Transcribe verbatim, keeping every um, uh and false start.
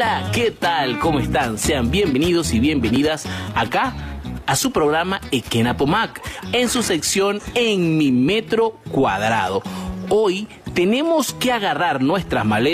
Hola, ¿qué tal? ¿Cómo están? Sean bienvenidos y bienvenidas acá a su programa Ekenapomac, en su sección En mi metro cuadrado. Hoy tenemos que agarrar nuestras maletas